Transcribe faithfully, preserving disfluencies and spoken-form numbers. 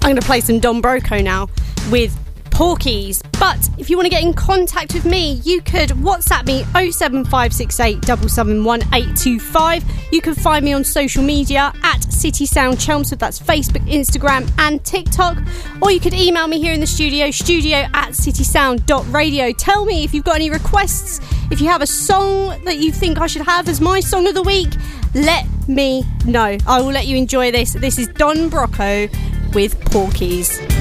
I'm going to play some Don Broco now with Porkies. But if you want to get in contact with me, you could WhatsApp me oh seven five six eight seven seven one eight two five. You can find me on social media at City Sound Chelmsford. That's Facebook, Instagram and TikTok. Or you could email me here in the studio, studio at citysound dot radio. Tell me if you've got any requests. If you have a song that you think I should have as my song of the week, let me know. I will let you enjoy this. This is Don Broco with Porkies.